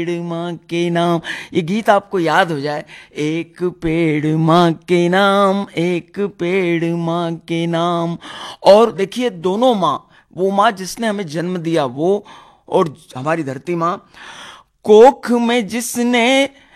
पेड़ माँ के नाम, ये गीत आपको याद हो जाए, एक पेड़ माँ के नाम, एक पेड़ माँ के नाम। और देखिए दोनों माँ, वो माँ जिसने हमें जन्म दिया वो, और हमारी धरती माँ, कोख में जिसने